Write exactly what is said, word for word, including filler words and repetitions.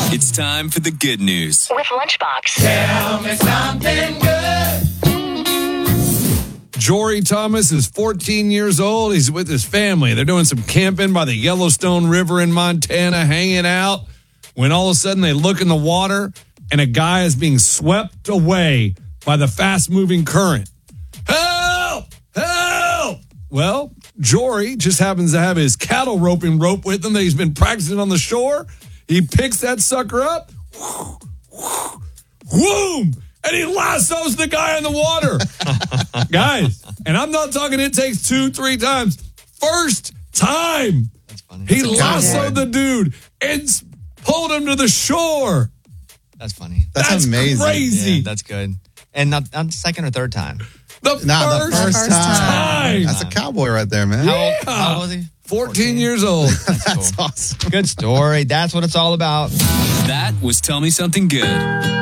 It's time for the good news. With Lunchbox. Tell me something good. Jory Thomas is fourteen years old. He's with his family. They're doing some camping by the Yellowstone River in Montana, hanging out, when all of a sudden they look in the water and a guy is being swept away by the fast-moving current. Help! Help! Well, Jory just happens to have his cattle roping rope with him that he's been practicing on the shore. He picks that sucker up, whoom, and he lassos the guy in the water. Guys, and I'm not talking it takes two, three times. First time. That's funny. He That's lassoed the dude and s- pulled him to the shore. That's funny. That's, That's amazing. crazy. Yeah, that's good. And not on the second or third time. The Nah, first, the first, first time. time. That's a cowboy right there, man. How old, how old was he? fourteen years old. That's awesome. Good story. That's what it's all about. That was Tell Me Something Good.